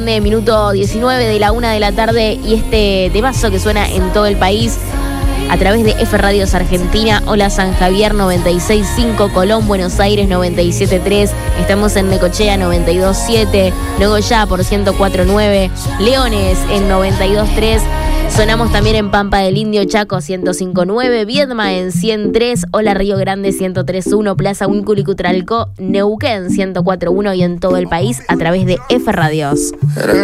Minuto 19 de la 1 de la tarde y este temazo que suena en todo el país a través de F Radios Argentina. Hola San Javier 96.5, Colón, Buenos Aires 97.3, estamos en Necochea 92.7, luego ya por 104.9, Leones en 92.3. Sonamos también en Pampa del Indio, Chaco 105.9, Viedma en 103, Hola Río Grande 103.1, Plaza Huíncul y Cutralcó, Neuquén 104.1 y en todo el país a través de F Radios.